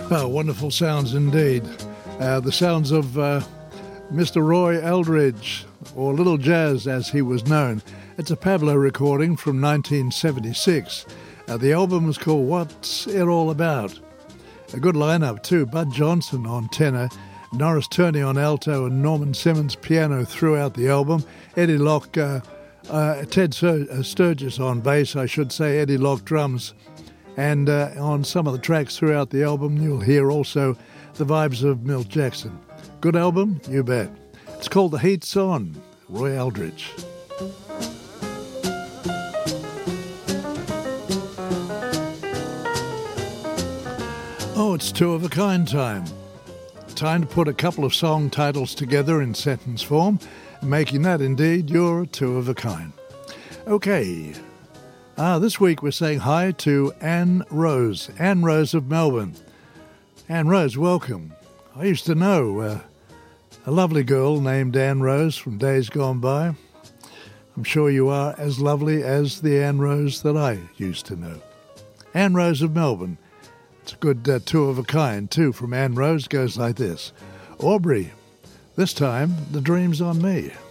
Oh, wonderful sounds indeed. The sounds of Mr. Roy Eldridge, or Little Jazz as he was known. It's a Pablo recording from 1976. The album was called What's It All About? A good lineup too. Bud Johnson on tenor, Norris Turney on alto, and Norman Simmons piano throughout the album. Eddie Locke, Ted Sturgis on bass, I should say, Eddie Locke drums. And on some of the tracks throughout the album, you'll hear also the vibes of Milt Jackson. Good album? You bet. It's called The Heat's On, Roy Eldridge. Oh, it's two of a kind time. Time to put a couple of song titles together in sentence form, making that indeed your two of a kind. Okay. This week we're saying hi to Anne Rose of Melbourne. Anne Rose, welcome. I used to know a lovely girl named Anne Rose from days gone by. I'm sure you are as lovely as the Anne Rose that I used to know. Anne Rose of Melbourne. It's a good two of a kind, too, from Anne Rose. Goes like this. Aubrey, this time the dream's on me.